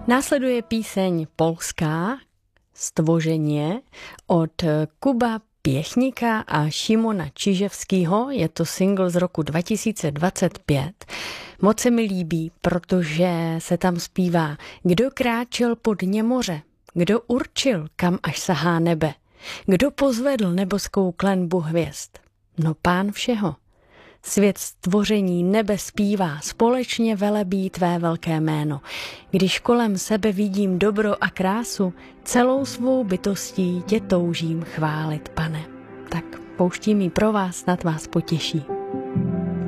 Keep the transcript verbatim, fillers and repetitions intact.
Následuje píseň polská Stvořenie od Kuba Pěchníka a Šimona Čiževského. Je to single z roku dva tisíce dvacet pět. Moc se mi líbí, protože se tam zpívá: Kdo kráčel po dně moře, kdo určil, kam až sahá nebe, kdo pozvedl nebeskou klenbu hvězd. No Pán všeho. Svět stvoření nebe zpívá, společně velebí tvé velké jméno. Když kolem sebe vidím dobro a krásu, celou svou bytostí tě toužím chválit, Pane. Tak pouštím ji pro vás, snad vás potěší.